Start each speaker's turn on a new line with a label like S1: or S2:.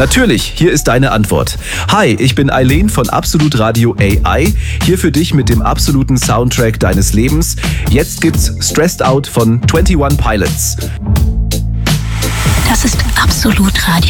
S1: Natürlich, hier ist deine Antwort. Hi, ich bin Eileen von Absolut Radio AI, hier für dich mit dem absoluten Soundtrack deines Lebens. Jetzt gibt's Stressed Out von 21 Pilots.
S2: Das ist Absolut Radio.